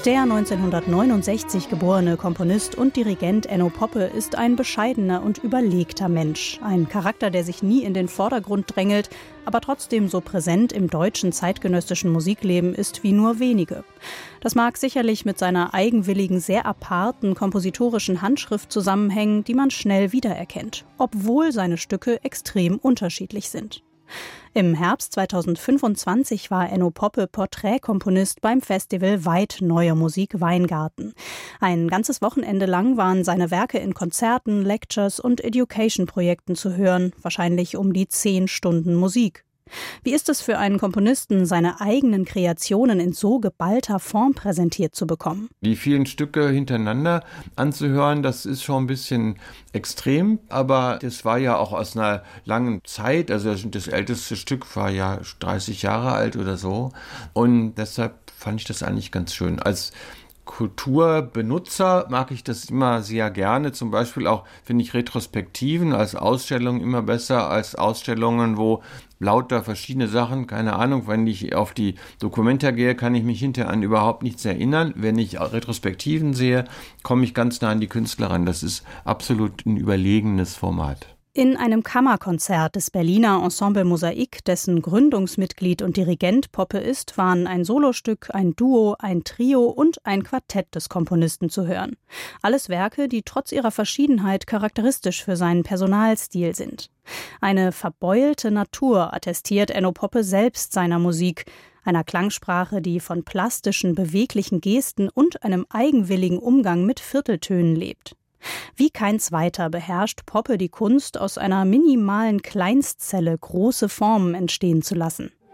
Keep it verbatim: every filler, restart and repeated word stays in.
Der neunzehnhundertneunundsechzig geborene Komponist und Dirigent Enno Poppe ist ein bescheidener und überlegter Mensch. Ein Charakter, der sich nie in den Vordergrund drängelt, aber trotzdem so präsent im deutschen zeitgenössischen Musikleben ist wie nur wenige. Das mag sicherlich mit seiner eigenwilligen, sehr aparten kompositorischen Handschrift zusammenhängen, die man schnell wiedererkennt, obwohl seine Stücke extrem unterschiedlich sind. Im Herbst zweitausendfünfundzwanzig war Enno Poppe Porträtkomponist beim Festival Weit Neue Musik Weingarten. Ein ganzes Wochenende lang waren seine Werke in Konzerten, Lectures und Education-Projekten zu hören, wahrscheinlich um die zehn Stunden Musik. Wie ist es für einen Komponisten, seine eigenen Kreationen in so geballter Form präsentiert zu bekommen? Die vielen Stücke hintereinander anzuhören, das ist schon ein bisschen extrem, aber das war ja auch aus einer langen Zeit, also das älteste Stück war ja dreißig Jahre alt oder so, und deshalb fand ich das eigentlich ganz schön. Als Kulturbenutzer mag ich das immer sehr gerne. Zum Beispiel auch finde ich Retrospektiven als Ausstellungen immer besser als Ausstellungen, wo lauter verschiedene Sachen, keine Ahnung, wenn ich auf die Documenta gehe, kann ich mich hinterher an überhaupt nichts erinnern. Wenn ich Retrospektiven sehe, komme ich ganz nah an die Künstler ran. Das ist absolut ein überlegenes Format. In einem Kammerkonzert des Berliner Ensemble Mosaik, dessen Gründungsmitglied und Dirigent Poppe ist, waren ein Solostück, ein Duo, ein Trio und ein Quartett des Komponisten zu hören. Alles Werke, die trotz ihrer Verschiedenheit charakteristisch für seinen Personalstil sind. Eine verbeulte Natur attestiert Enno Poppe selbst seiner Musik, einer Klangsprache, die von plastischen, beweglichen Gesten und einem eigenwilligen Umgang mit Vierteltönen lebt. Wie kein zweiter beherrscht Poppe die Kunst, aus einer minimalen Kleinstzelle große Formen entstehen zu lassen.